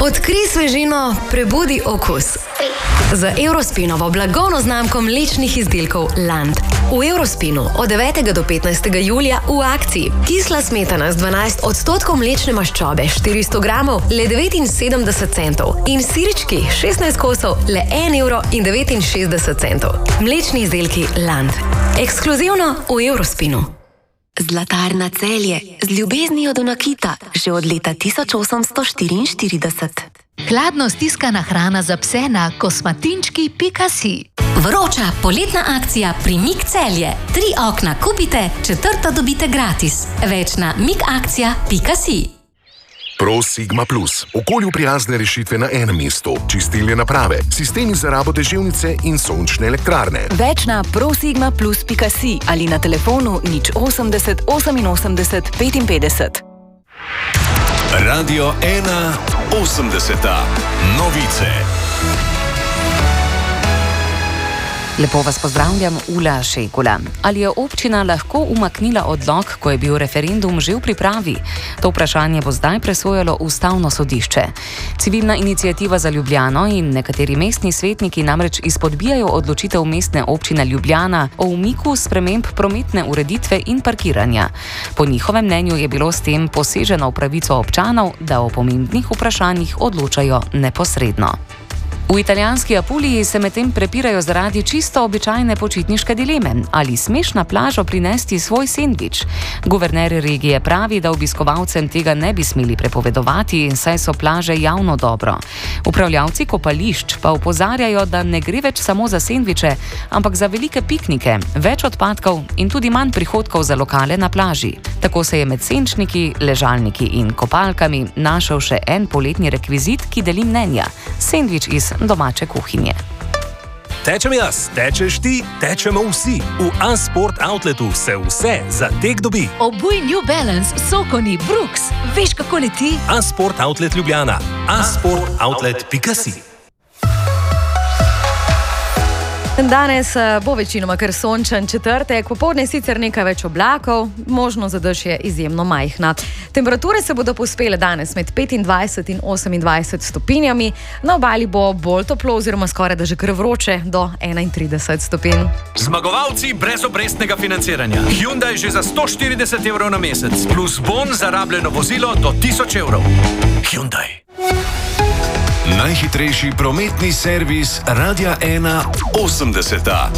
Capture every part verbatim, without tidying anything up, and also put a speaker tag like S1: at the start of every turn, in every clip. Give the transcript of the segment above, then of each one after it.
S1: Odkrij svežino, prebudi okus. Z Eurospinovo blagovno znamko mlečnih izdelkov Land. V Eurospinu od devetega do petnajstega julija v akciji. Kisla smetana z dvanajst odstotkov mlečne maščobe, štiristo gramov, le devetinsedemdeset centov. In sirički, šestnajst kosov, le en evro in devetinšestdeset centov. Mlečni izdelki Land. Ekskluzivno v Eurospinu.
S2: Zlatarna Celje, z ljubeznijo do nakita, že od leta tisoč osemsto štiriinštirideset.
S3: Hladno stiskana hrana za pse na kosmatinčki pika si.
S4: Vroča poletna akcija pri Mik Celje. Tri okna kupite, četrto dobite gratis. Več na mikakcija pika si.
S5: Pro Sigma Plus. Okolju prijazne rešitve na enem mestu. Čistilne naprave, sistemi za rabo deževnice in sončne elektrarne.
S6: Več na prosigma plus pika si ali na telefonu nič osemdeset oseminosemdeset petinpetdeset.
S7: Radio ena osemdeseta. Novice.
S8: Lepo vas pozdravljam, Ula Šekula. Ali je občina lahko umaknila odlok, ko je bil referendum že v pripravi? To vprašanje bo zdaj presojalo Ustavno sodišče. Civilna iniciativa za Ljubljano in nekateri mestni svetniki namreč izpodbijajo odločitev mestne občine Ljubljana o umiku sprememb prometne ureditve in parkiranja. Po njihovem mnenju je bilo s tem poseženo v pravico občanov, da o pomembnih vprašanjih odločajo neposredno. V italijanski Apuliji se medtem prepirajo zaradi čisto običajne počitniške dileme. Ali smeš na plažo prinesti svoj sendvič? Guverner regije pravi, da obiskovalcem tega ne bi smeli prepovedovati, saj so plaže javno dobro. Upravljavci kopališč pa opozarjajo, da ne gre več samo za sendviče, ampak za velike piknike, več odpadkov in tudi manj prihodkov za lokale na plaži. Tako se je med senčniki, ležalniki in kopalkami našel še en poletni rekvizit, ki deli mnenja. Sendvič iz domače kuhinje.
S9: Tečem jaz, tečeš ti, tečemo vsi. V A-Sport Outletu se vse za tek dobi.
S3: Obuj New Balance, Sokoni, Brooks. Veš, kako leti?
S9: A-Sport Outlet Ljubljana. a sport outlet pika si.
S10: Danes bo večinoma kar sončen četrtek, popoldne sicer nekaj več oblakov, možnost za dež je izjemno majhna. Temperature se bodo povzpele danes med petindvajset in osemindvajset stopinjami, na obali bo bolj toplo oziroma skoraj da že kar vroče do enaintrideset stopinj.
S11: Zmagovalci brez obrestnega financiranja. Hyundai že za sto štirideset evrov na mesec, plus bon za rabljeno vozilo do tisoč evrov. Hyundai.
S7: Najhitrejši prometni servis Radia ena osemdeseta.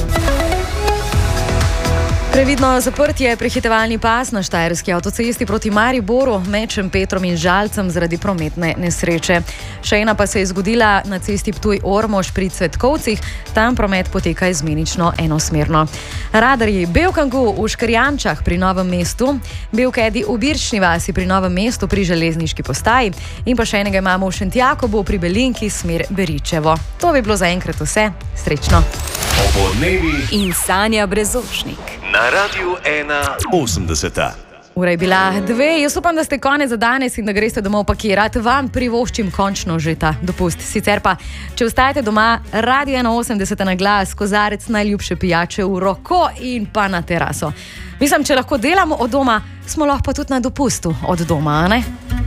S10: Previdno zaprtje prehitevalni pas na štajerski avtocesti proti Mariboru med Šempetrom in Žalcem zaradi prometne nesreče. Še ena pa se je zgodila na cesti Ptuj-Ormož pri Cvetkovcih, tam promet poteka izmenično enosmerno. Radarji Belkangu v Škrjančah pri Novem mestu, Belkedi v Birčni vasi pri Novem mestu pri železniški postaji in pa še enega imamo v Šentjakobu pri Belinki smer Beričevo. To bi bilo zaenkrat vse. Srečno.
S7: Obodnevi
S6: in Sanja Brezošnik.
S7: Na Radiu ena osemdeseta.
S10: Ura je bila dve, jaz upam, da ste konec za danes in da greste domov pakirati. Vam privoščim končno že ta dopust. Sicer pa, če ostajate doma, Radio ena osemdeset na glas, kozarec najljubše pijače v roko in pa na teraso. Mislim, če lahko delamo od doma, smo lahko pa tudi na dopustu od doma, ne?